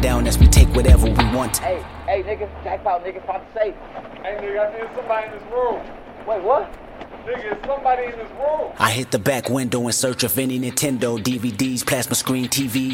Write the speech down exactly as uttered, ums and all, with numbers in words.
down as we take whatever we want. Hey, hey, nigga, jackpot, nigga, pop the safe. Hey, nigga, I think somebody in this room. Wait, what? Nigga, it's somebody in this room. I hit the back window in search of any Nintendo, D V Ds, plasma screen, T Vs,